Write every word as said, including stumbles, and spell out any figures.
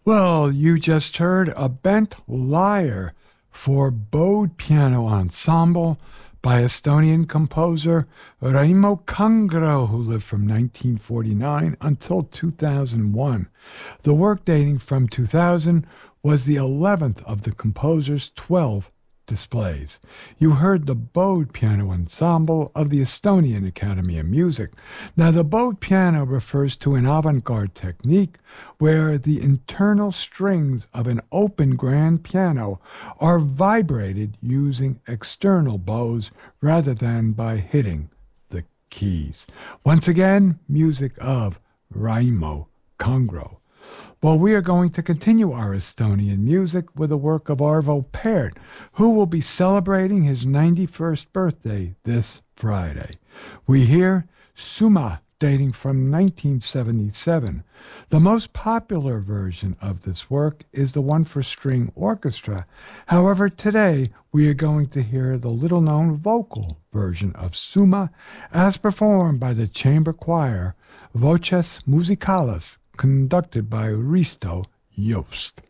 Well, you just heard a bent lyre for bowed piano ensemble by Estonian composer Raimo Kangro, who lived from nineteen forty-nine until two thousand one. The work, dating from two thousand, was the eleventh of the composer's twelve displays. You heard the bowed piano ensemble of the Estonian Academy of Music. Now, the bowed piano refers to an avant-garde technique where the internal strings of an open grand piano are vibrated using external bows rather than by hitting the keys. Once again, music of Raimo Kangro. Well, we are going to continue our Estonian music with a work of Arvo Pärt, who will be celebrating his ninety-first birthday this Friday. We hear Summa, dating from nineteen seventy-seven. The most popular version of this work is the one for string orchestra. However, today we are going to hear the little-known vocal version of Summa as performed by the chamber choir Voces Musicales, conducted by Risto Joost.